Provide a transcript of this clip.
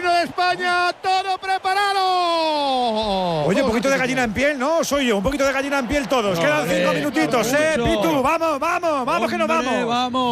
masculino de España, todo preparado. Oye, un poquito de gallina en piel, ¿no? Soy yo, un poquito de gallina en piel todos. Quedan 5 minutitos, mucho. Pitu, vamos, que nos vamos. Vamos.